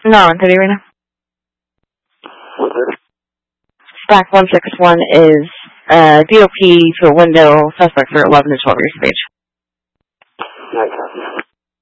No, I'm ready right now. Stack 161 is DOP for window suspect for 11 to 12 years of age.